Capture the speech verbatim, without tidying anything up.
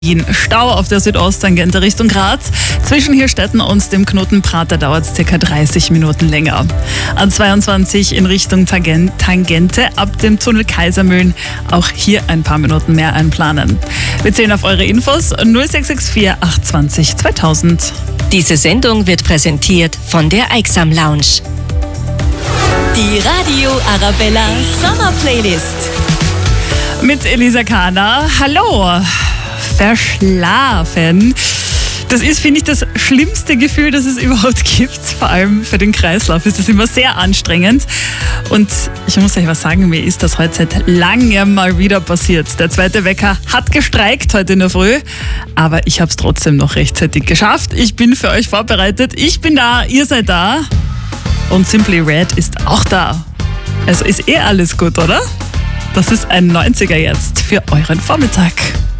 Stau auf der Südosttangente Richtung Graz. Zwischen Hirstetten und dem Knoten Prater dauert es ca. dreißig Minuten länger. A zweiundzwanzig in Richtung Tangen- Tangente ab dem Tunnel Kaisermühlen. Auch hier ein paar Minuten mehr einplanen. Wir zählen auf eure Infos null sechs sechs vier acht zwei null zweitausend. Diese Sendung wird präsentiert von der Eiksam Lounge. Die Radio Arabella Sommer Playlist. Mit Elisa Kahner. Hallo. Verschlafen. Das ist, finde ich, das schlimmste Gefühl, das es überhaupt gibt. Vor allem für den Kreislauf ist das immer sehr anstrengend. Und ich muss euch was sagen, mir ist das heute seit langem mal wieder passiert. Der zweite Wecker hat gestreikt heute in der Früh, aber ich habe es trotzdem noch rechtzeitig geschafft. Ich bin für euch vorbereitet. Ich bin da, ihr seid da. Und Simply Red ist auch da. Also ist eh alles gut, oder? Das ist ein neunziger jetzt für euren Vormittag.